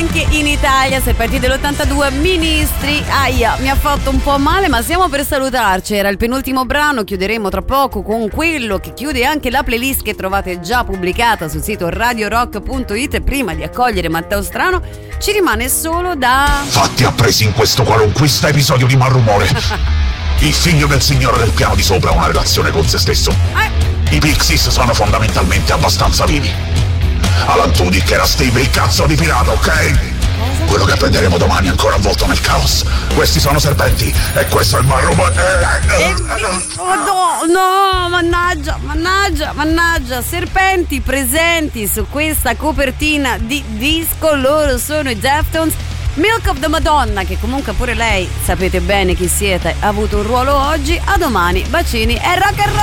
anche in Italia. Serpenti dell'82, Ministri. Aia, mi ha fatto un po' male, ma siamo per salutarci. Era il penultimo brano, chiuderemo tra poco con quello che chiude anche la playlist che trovate già pubblicata sul sito radiorock.it. E prima di accogliere Matteo Strano ci rimane solo da... Fatti appresi in questo qualunquista episodio di malrumore. Il figlio del signore del piano di sopra ha una relazione con se stesso. I Pixies sono fondamentalmente abbastanza vivi. Alan Tudyk era Steve, il cazzo di pirata, ok? Quello che prenderemo domani è ancora avvolto nel caos. Questi sono serpenti e questo è il malrumore. No, mannaggia, serpenti presenti su questa copertina di disco. Loro sono i Deftones. Milk of the Madonna, che comunque pure lei, sapete bene chi siete, ha avuto un ruolo oggi. A domani, bacini e rock and roll.